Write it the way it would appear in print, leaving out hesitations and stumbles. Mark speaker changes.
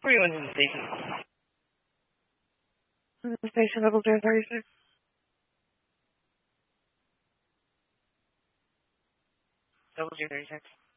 Speaker 1: Where are you going to the station?
Speaker 2: Station 0036.
Speaker 1: 0036.